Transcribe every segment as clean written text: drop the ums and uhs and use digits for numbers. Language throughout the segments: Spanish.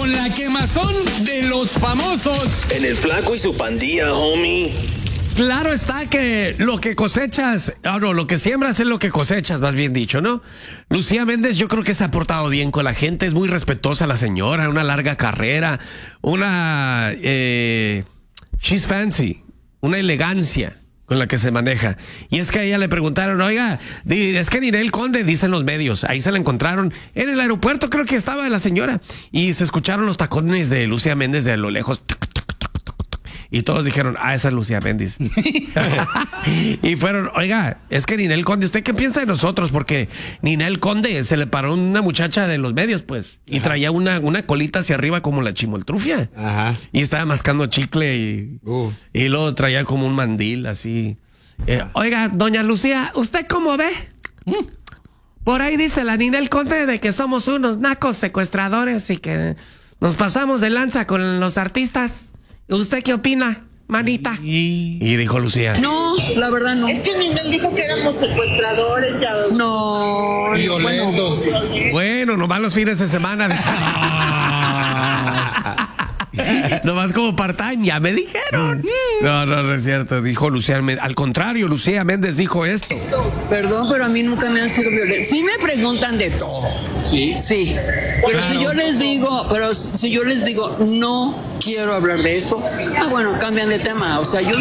con la quemazón de los famosos. En el Flaco y su pandilla, homie. Claro está que lo que cosechas, lo que siembras es lo que cosechas, más bien dicho, ¿no? Lucía Méndez yo creo que se ha portado bien con la gente, es muy respetuosa la señora, una larga carrera, she's fancy, una elegancia con la que se maneja. Y es que a ella le preguntaron, oiga, es que Ninel Conde, dicen los medios, ahí se la encontraron en el aeropuerto, creo que estaba la señora, y se escucharon los tacones de Lucía Méndez de lo lejos. Y todos dijeron, esa es Lucía Méndez. Y fueron, oiga, es que Ninel Conde, ¿usted qué piensa de nosotros? Porque Ninel Conde se le paró una muchacha de los medios, pues, y traía una colita hacia arriba como la chimoltrufia. Ajá. Y estaba mascando chicle y luego traía como un mandil, así. Oiga, doña Lucía, ¿usted cómo ve? Por ahí dice la Ninel Conde de que somos unos nacos secuestradores y que nos pasamos de lanza con los artistas. ¿Usted qué opina, manita? Y dijo Lucía. No, la verdad no. Es que Ninel dijo que éramos secuestradores. No. Violentos. Bueno, nomás los fines de semana. Nomás como part-time, ya me dijeron. No es cierto, dijo Lucía Méndez. Al contrario, Lucía Méndez dijo esto. Perdón, pero a mí nunca me han sido violentos. Sí me preguntan de todo. Sí. Sí. Pero Claro. si yo les digo, no quiero hablar de eso, bueno, cambian de tema. O sea, yo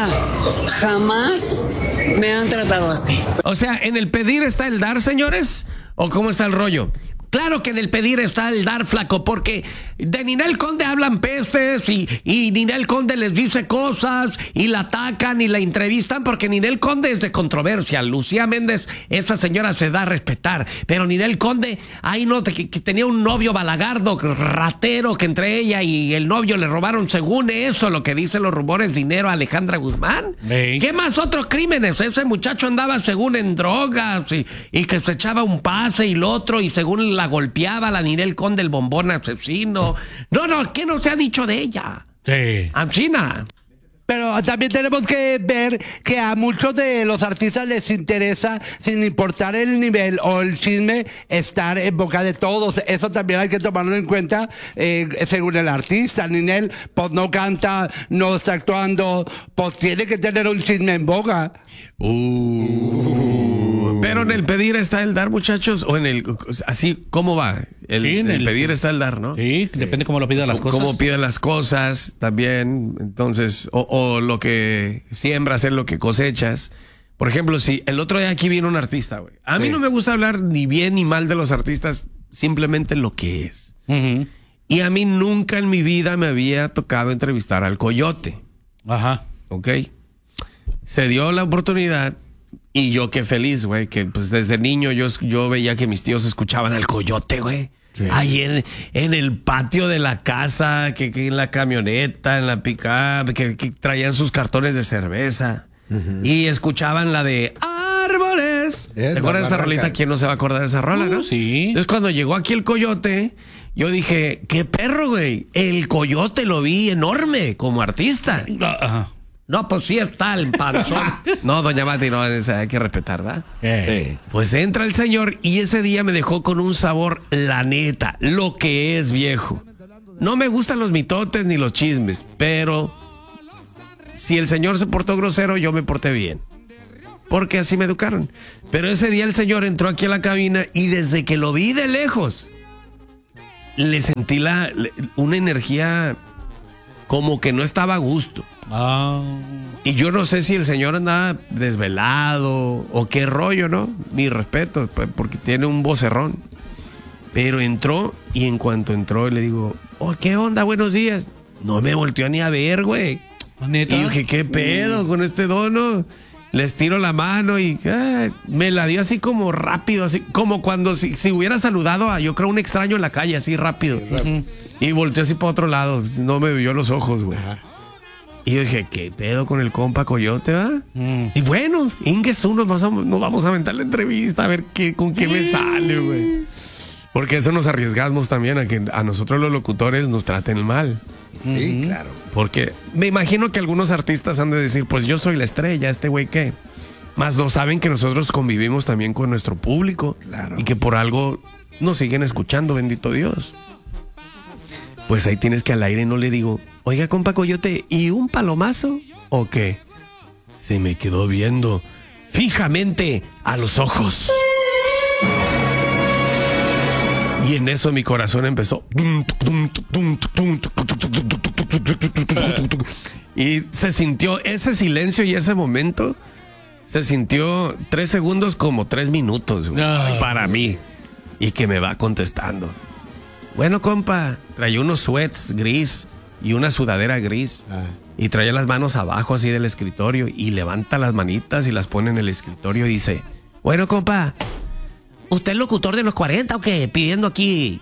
jamás me han tratado así. O sea, ¿en el pedir está el dar, señores? ¿O cómo está el rollo? Claro que en el pedir está el dar, flaco, porque de Ninel Conde hablan pestes y Ninel Conde les dice cosas y la atacan y la entrevistan porque Ninel Conde es de controversia. Lucía Méndez, esa señora se da a respetar, pero Ninel Conde, que tenía un novio balagardo, ratero, que entre ella y el novio le robaron, según eso, lo que dicen los rumores, dinero a Alejandra Guzmán. Hey. ¿Qué más otros crímenes? Ese muchacho andaba según en drogas y que se echaba un pase y lo otro y según la golpeaba la Ninel Conde, el bombón asesino. No, ¿qué no se ha dicho de ella? Sí. China. Pero también tenemos que ver que a muchos de los artistas les interesa, sin importar el nivel o el chisme, estar en boca de todos. Eso también hay que tomarlo en cuenta según el artista. Ninel, pues no canta, no está actuando, pues tiene que tener un chisme en boca. Pero en el pedir está el dar, muchachos, o en el así, ¿cómo va? En el pedir está el dar, ¿no? Sí, depende cómo lo pida las cosas. Cómo piden las cosas también, entonces, o lo que siembras es lo que cosechas. Por ejemplo, si el otro día aquí vino un artista, güey. A mí no me gusta hablar ni bien ni mal de los artistas, simplemente lo que es. Uh-huh. Y a mí nunca en mi vida me había tocado entrevistar al Coyote. Ajá. ¿Ok? Se dio la oportunidad y yo qué feliz, güey, que pues desde niño yo veía que mis tíos escuchaban al Coyote, güey. Sí. Ahí en el patio de la casa, que en la camioneta, en la pick-up, que traían sus cartones de cerveza. Uh-huh. Y escuchaban la de Árboles. ¿Te acuerdas de esa rolita? ¿Quién no se va a acordar de esa rola, no? Sí. Entonces cuando llegó aquí el Coyote, yo dije, qué perro, güey. El Coyote lo vi enorme como artista. Ajá. No, pues sí está el panzón. No, doña Mati, no, hay que respetar, ¿verdad? Sí. Pues entra el señor y ese día me dejó con un sabor, la neta, lo que es, viejo. No me gustan los mitotes ni los chismes, pero si el señor se portó grosero, yo me porté bien. Porque así me educaron. Pero ese día el señor entró aquí a la cabina y desde que lo vi de lejos, le sentí una energía como que no estaba a gusto. Y yo no sé si el señor andaba desvelado o qué rollo, ¿no? Mi respeto, porque tiene un vocerrón. Pero entró y en cuanto entró le digo, ¿qué onda? Buenos días. No me volteó ni a ver, güey. ¿Neta? Y dije, ¿qué pedo con este dono? Les tiro la mano y me la dio así como rápido, así como cuando si hubiera saludado a, yo creo, un extraño en la calle, así rápido. Y volteó así para otro lado, no me vio los ojos, güey. Y yo dije, ¿qué pedo con el compa Coyote, va? Y bueno, Ingesu, nos vamos a aventar la entrevista a ver con qué me sale, güey. Porque eso nos arriesgamos también a que a nosotros los locutores nos traten mal. Sí, claro. Porque me imagino que algunos artistas han de decir, pues yo soy la estrella, ¿este güey qué? Más no saben que nosotros convivimos también con nuestro público. Claro. Y que por algo nos siguen escuchando, bendito Dios. Pues ahí tienes que al aire no le digo, oiga, compa Coyote, ¿y un palomazo o qué? Se me quedó viendo fijamente a los ojos. Y en eso mi corazón empezó. Y se sintió ese silencio y ese momento. Se sintió 3 segundos como 3 minutos, güey, para mí. Y que me va contestando. Bueno, compa, traía unos sweats gris y una sudadera gris. Y traía las manos abajo así del escritorio. Y levanta las manitas y las pone en el escritorio y dice, bueno, compa, ¿usted es locutor de los 40 o qué? Pidiendo aquí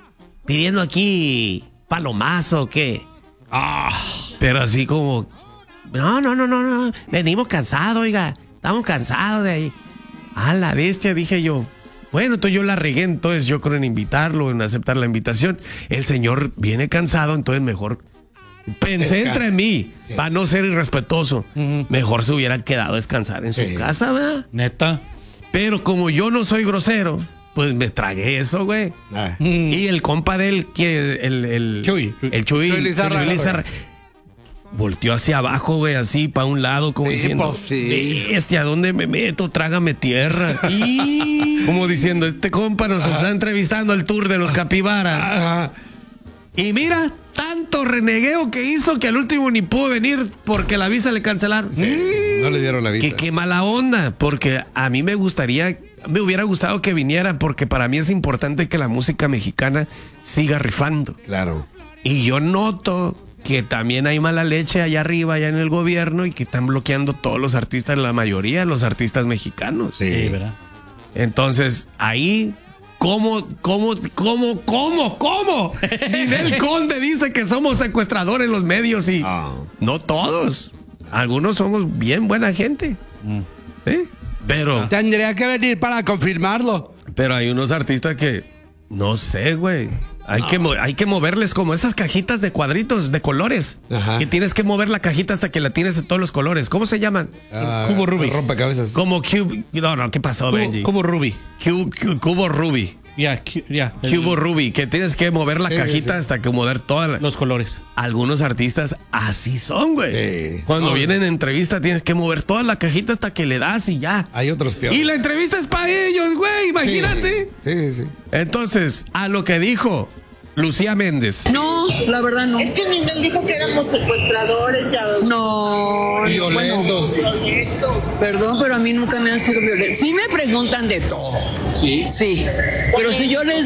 palomazo o qué. Pero así como, no, venimos cansados, oiga, estamos cansados de ahí. A la bestia, dije yo. Bueno, entonces yo la regué, entonces yo creo en invitarlo, en aceptar la invitación. El señor viene cansado, entonces mejor pensé entre mí, sí, para no ser irrespetuoso. Mejor se hubiera quedado a descansar en su casa, ¿verdad? Neta. Pero como yo no soy grosero, pues me tragué eso, güey. Y el compa de él, que el Chuy Lizarra, volteó hacia abajo, güey, así para un lado, como diciendo, ¿a dónde me meto? Trágame tierra. Como diciendo, este compa nos está entrevistando al tour de los Capibara. Y mira, tanto renegueo que hizo que al último ni pudo venir porque la visa le cancelaron. No le dieron la visa. Qué mala onda, porque a mí me hubiera gustado que viniera, porque para mí es importante que la música mexicana siga rifando. Claro. Y yo noto que también hay mala leche allá arriba, allá en el gobierno, y que están bloqueando todos los artistas, la mayoría de los artistas mexicanos. Sí, ¿verdad? Entonces, ahí, ¿cómo? Ninel Conde dice que somos secuestradores los medios y no todos. Algunos somos bien buena gente. Sí, pero tendría que venir para confirmarlo. Pero hay unos artistas que, no sé, güey. Hay que moverles como esas cajitas de cuadritos de colores. Que tienes que mover la cajita hasta que la tienes en todos los colores. ¿Cómo se llaman? Cubo Rubik. Rompecabezas. Como Cube. No, ¿qué pasó, Benji? Cubo Rubik. Cubo Rubik. Cubo Rubik, que tienes que mover la cajita hasta que mover todos los colores. Algunos artistas así son, güey. Cuando vienen en entrevista tienes que mover toda la cajita hasta que le das y ya. Hay otros peores. Y la entrevista es para ellos, güey, imagínate. Sí. Entonces, a lo que dijo Lucía Méndez. No, la verdad no. Es que Ninel dijo que éramos secuestradores y No, violentos. Perdón, pero a mí nunca me han sido violentos. Sí me preguntan de todo. Sí. Sí. Pero si yo les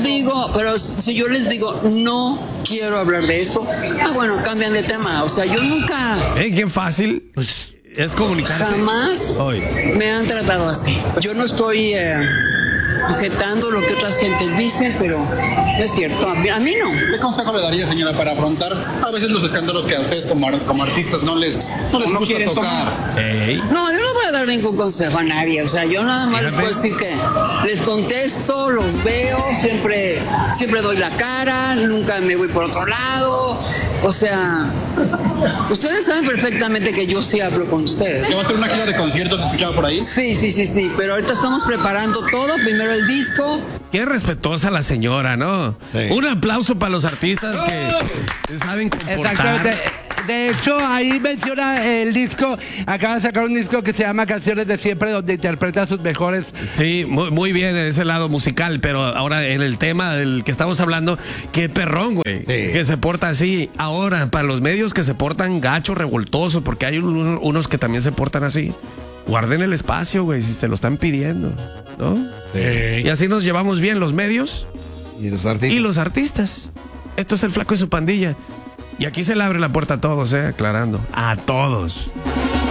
digo, no quiero hablar de eso, bueno, cambian de tema. O sea, yo nunca. Qué fácil. Pues es comunicarse. Jamás me han tratado así. Yo no estoy sujetando lo que otras gentes dicen, pero no es cierto. A mí no. ¿Qué consejo le daría, señora, para afrontar a veces los escándalos que a ustedes como artistas no les gusta tocar? No, yo no voy a dar ningún consejo a nadie. O sea, yo nada más les puedo decir que les contesto, los veo, siempre doy la cara, nunca me voy por otro lado. O sea, ustedes saben perfectamente que yo sí hablo con ustedes. ¿Ya va a ser una gira de conciertos escuchado por ahí? Sí. Pero ahorita estamos preparando todo. Primero el disco. Qué respetuosa la señora, ¿no? Sí. Un aplauso para los artistas que saben comportar. Exactamente. De hecho, ahí menciona el disco. Acaba de sacar un disco que se llama Canciones de Siempre, donde interpreta sus mejores. Sí, muy bien en ese lado musical, pero ahora en el tema del que estamos hablando, qué perrón, güey. Que se porta así. Ahora, para los medios que se portan gachos, revoltosos, porque hay unos que también se portan así. Guarden el espacio, güey, si se lo están pidiendo, ¿no? Sí. Y así nos llevamos bien los medios y los artistas. Esto es el Flaco y su pandilla. Y aquí se le abre la puerta a todos, aclarando. A todos.